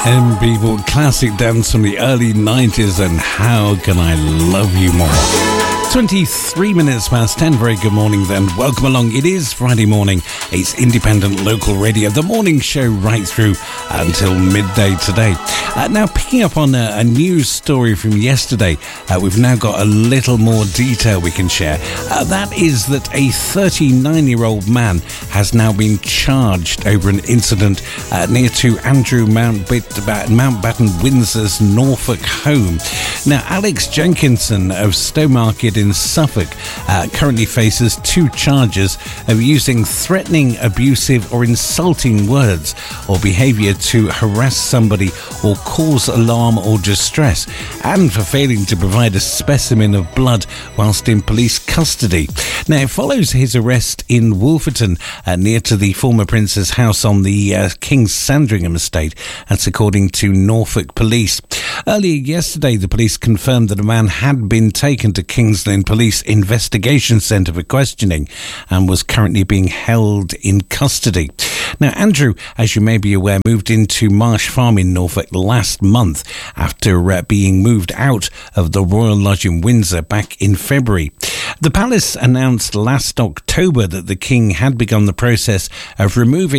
People, classic dance from the early 90s, and How Can I Love You More? 23 minutes past 10. Very good morning then. Welcome along. It is Friday morning. It's independent local radio, the morning show right through until midday today. Now, picking up on a news story from yesterday, we've now got a little more detail we can share. That is that a 39-year-old man has now been charged over an incident near to Andrew Mountbatten Windsor's Norfolk home. Now, Alex Jenkinson of Stowmarket in Suffolk currently faces 2 charges of using threatening, abusive or insulting words or behaviour to harass somebody or cause alarm or distress, and for failing to provide a specimen of blood whilst in police custody. Now, it follows his arrest in Wolverton near to the former Prince's house on the King's Sandringham estate. That's according to Norfolk Police. Earlier yesterday, the police confirmed that a man had been taken to King's Lynn Police Investigation Centre for questioning and was currently being held in custody. Now, Andrew, as you may be aware, moved into Marsh Farm in Norfolk last month after being moved out of the Royal Lodge in Windsor back in February. The palace announced last October that the King had begun the process of removing